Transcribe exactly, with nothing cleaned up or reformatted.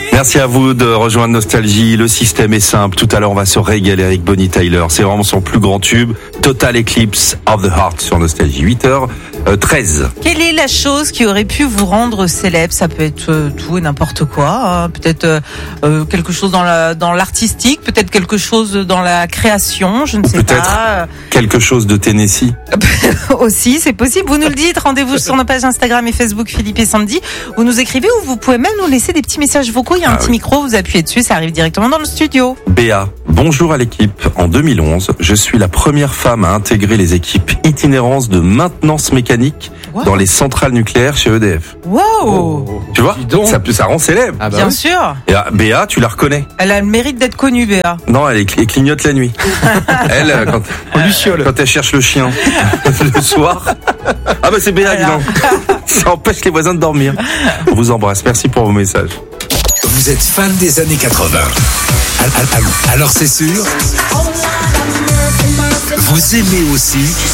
Merci à vous de rejoindre Nostalgie. Le système est simple. Tout à l'heure, on va se régaler avec Bonnie Tyler. C'est vraiment son plus grand tube. Total Eclipse of the Heart sur Nostalgie. huit heures treize. Quelle est la chose qui aurait pu vous rendre célèbre? Ça peut être euh, tout et n'importe quoi. Hein. Peut-être euh, euh, quelque chose dans la dans l'artistique, peut-être quelque chose dans la création, je ne sais Peut-être pas. quelque chose de Tennessee. Aussi, c'est possible. Vous nous le dites. Rendez-vous sur nos pages Instagram et Facebook Philippe et Sandy. Vous nous écrivez ou vous pouvez même nous laisser des petits messages vocaux. Il y a un Ah petit oui. micro, vous appuyez dessus, ça arrive directement dans le studio. Béa, bonjour à l'équipe. En deux mille onze, je suis la première femme à intégrer les équipes itinérance de maintenance mécanique Wow. dans les centrales nucléaires chez E D F. Wow. Tu vois, Dis donc. ça, ça rend célèbre. Ah bah Bien oui. sûr. Et ah, Béa, tu la reconnais? Elle a le mérite d'être connue, Béa. Non, elle, est- elle clignote la nuit. Elle, euh, quand, En luciole. quand elle cherche le chien le soir. Ah bah c'est Béa, dis Voilà. donc. Ça empêche les voisins de dormir. On vous embrasse. Merci pour vos messages. Vous êtes fan des années quatre-vingts. Alors c'est sûr, vous aimez aussi